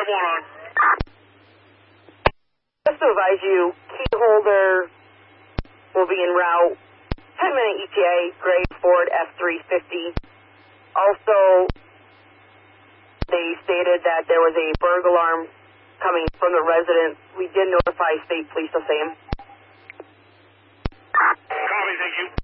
one on. Just to advise you, key holder will be en route. 10-minute ETA, gray Ford F-350. Also, they stated that there was a burglar alarm coming from the residence. We did notify state police the same. Copy, thank you.